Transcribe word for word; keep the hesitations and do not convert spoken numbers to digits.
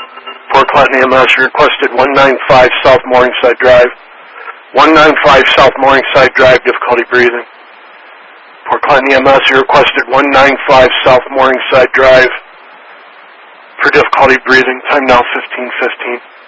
Port Clinton E M S, you requested one nine five South Morningside Drive. one nine five South Morningside Drive, difficulty breathing. Port Clinton E M S, you requested one nine five South Morningside Drive for difficulty breathing. Time now fifteen fifteen.